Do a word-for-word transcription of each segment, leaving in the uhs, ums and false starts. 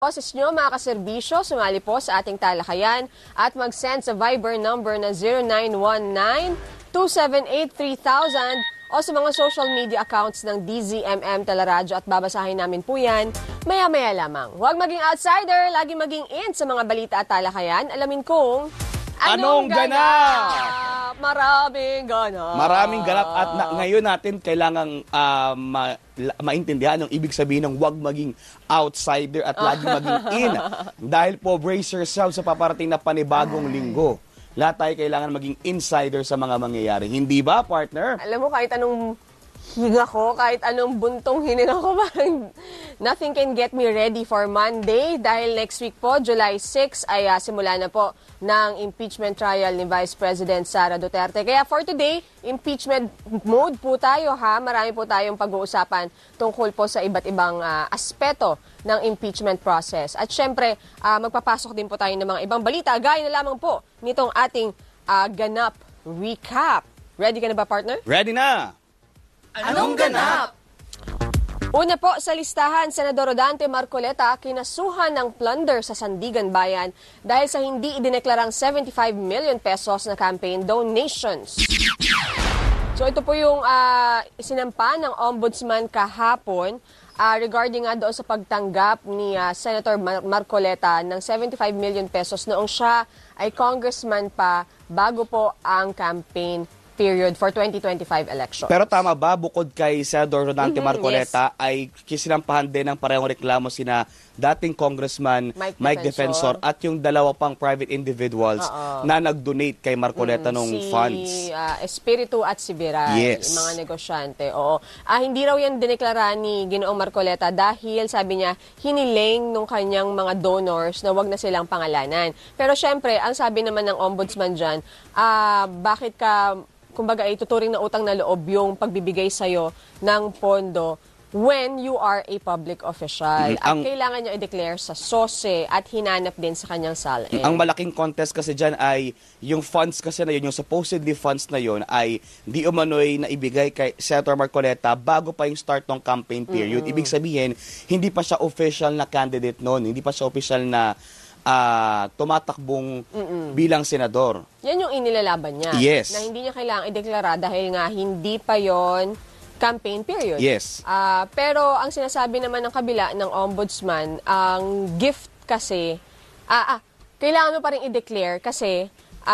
Boses nyo mga kaserbisyo, sumali po sa ating talakayan at mag-send sa Viber number na zero nine one nine, two seven eight, three thousand o sa mga social media accounts ng D Z M M Teleradyo at babasahin namin po yan maya-maya lamang. Huwag maging outsider, lagi maging in sa mga balita at talakayan. Alamin kung anong, anong ganap? Maraming ganap. Maraming ganap at na, ngayon natin kailangang uh, ma, la, maintindihan ang ibig sabihin ng huwag maging outsider at lagi maging in. Dahil po brace yourself sa paparating na panibagong Ay. linggo. Lahat tayo kailangan maging insider sa mga mangyayari. Hindi ba, partner? Alam mo, kahit anong higa ko, kahit anong buntong hininga ko, parang nothing can get me ready for Monday. Dahil next week po, July sixth, ay uh, simula na po ng impeachment trial ni Vice President Sara Duterte. Kaya for today, impeachment mode po tayo ha. Marami po tayong pag-uusapan tungkol po sa iba't ibang uh, aspeto ng impeachment process. At syempre, uh, magpapasok din po tayo ng mga ibang balita. Gaya na lamang po nitong ating uh, ganap recap. Ready ka na ba, partner? Ready na! Anong ganap? Una po sa listahan, Senador Rodante Marcoleta kinasuhan ng plunder sa Sandigan Bayan dahil sa hindi idineklarang seventy-five million pesos na campaign donations. So ito po yung uh, isinampa ng Ombudsman kahapon uh, regarding nga doon sa pagtanggap ni uh, Senator Mar- Marcoleta ng seventy-five million pesos noong siya ay congressman pa bago po ang campaign period for twenty twenty-five elections. Pero tama ba, bukod kay Senador Rodante mm-hmm, Marcoleta, yes, ay kisinampahan din ng parehong reklamo sina dating Congressman Mike, Mike Defensor. Defensor at yung dalawa pang private individuals Uh-oh. na nag-donate kay Marcoleta mm, nung si, funds. Si uh, Espiritu at si Biray, yes, yung mga negosyante. Oo. Ah, hindi raw yan dineklara ni Ginoong Marcoleta dahil sabi niya, hiniling nung kanyang mga donors na wag na silang pangalanan. Pero syempre, ang sabi naman ng ombudsman dyan, ah, bakit ka kumbaga ay tuturing na utang na loob yung pagbibigay sa'yo ng pondo when you are a public official. Mm, at ang, kailangan niya i-declare sa S O S E at hinanap din sa kanyang salin. Ang malaking contest kasi dyan ay yung funds kasi na yun, yung supposedly funds na yun ay di umano'y naibigay kay Senator Marcoleta bago pa yung start ng campaign period. Mm-hmm. Ibig sabihin, hindi pa siya official na candidate noon. Hindi pa siya official na Uh, tumatakbong Mm-mm. bilang senador. Yan yung inilalaban niya. Yes. Na hindi niya kailangang ideklara dahil nga hindi pa yon campaign period. Yes. Uh, pero ang sinasabi naman ng kabila ng ombudsman, ang gift kasi, ah, ah, kailangan mo pa rin i-declare kasi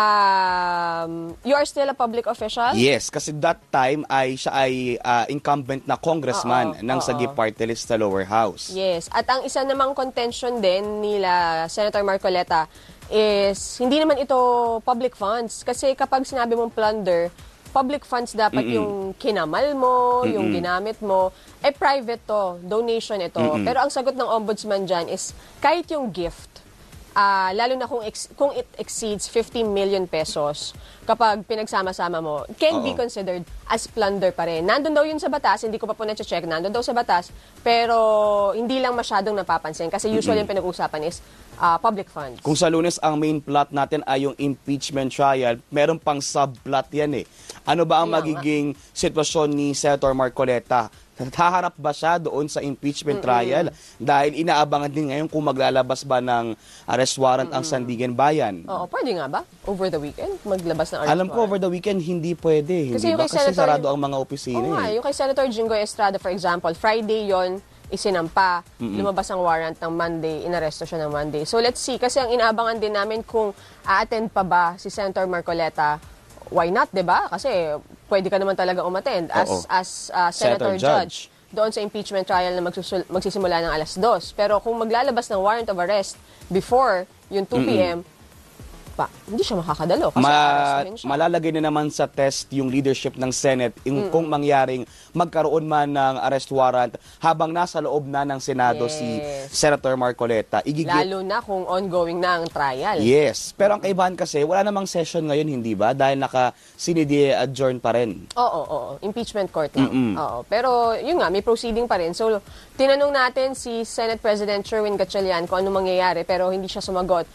um, you are still a public official? Yes, kasi that time ay siya ay uh, incumbent na congressman uh-oh, ng Sagip Party List sa lower house. Yes, at ang isa namang contention din nila Senator Marcoleta is hindi naman ito public funds kasi kapag sinabi mong plunder, public funds dapat Mm-mm. yung kinamal mo, Mm-mm. yung ginamit mo, eh private to, donation ito. Mm-mm. Pero ang sagot ng ombudsman dyan is kahit yung gift, Uh, lalo na kung ex- kung it exceeds fifty million pesos, kapag pinagsama-sama mo, can Uh-oh. be considered as plunder pa rin. Nandun daw yun sa batas, hindi ko pa po na-check, nandun daw sa batas, pero hindi lang masyadong napapansin kasi usually yung pinag-uusapan is uh, public funds. Kung sa Lunes ang main plot natin ay yung impeachment trial, meron pang subplot yan eh. Ano ba ang Kaya magiging nga. sitwasyon ni Senator Marcoleta? Haharap ba siya doon sa impeachment Mm-mm. trial? Dahil inaabangan din ngayon kung maglalabas ba ng arrest warrant Mm-mm. ang Sandigan Bayan. Oo, pwede nga ba? Over the weekend? Maglabas ng arrest Alam ko, warrant? over the weekend, hindi pwede. Kasi, hindi ba? Kasi Senator, sarado ang mga opisina. Oo nga, eh. yung kay Senator Jinggoy Estrada, for example, Friday yon isinampa, Mm-mm. lumabas ang warrant ng Monday, inaresto siya ng Monday. So let's see, kasi ang inaabangan din namin kung a-attend pa ba si Senator Marcoleta. Why not, di ba? Kasi pwede ka naman talaga umattend as, Oo. as uh, Senator, Senator Judge. Judge doon sa impeachment trial na magsusul- magsisimula ng alas dos. Pero kung maglalabas ng warrant of arrest before yung two p.m., pa, hindi siya makakadalo kasi Ma- siya. Malalagay na naman sa test yung leadership ng Senate yung mm. kung mangyaring magkaroon man ng arrest warrant habang nasa loob na ng Senado yes. si Senator Marcoleta. Igigit, Lalo na kung ongoing na ang trial. Yes. Pero ang kaibahan kasi, wala namang session ngayon, hindi ba? Dahil naka-sinidi adjourn pa rin. Oo, oo. Impeachment court lang. Oo. Pero yun nga, may proceeding pa rin. So, tinanong natin si Senate President Sherwin Gatchalian kung ano mangyayari pero hindi siya sumagot.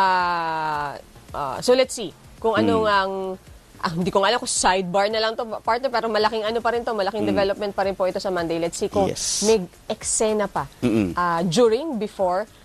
Ah... Uh, Uh, so let's see kung ano mm. ang ah, hindi ko nga alam kung sidebar na lang to partner pero malaking ano pa rin to malaking mm. development pa rin po ito sa Monday. Let's see kung yes. may eksena pa uh, during, before